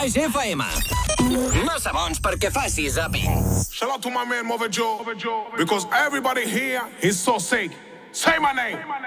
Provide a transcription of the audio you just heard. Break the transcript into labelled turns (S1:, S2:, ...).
S1: Flash FM. Massa bons perquè facis zapping.
S2: Shout out to my man Mother Joe, because everybody here is so sick. Say my name.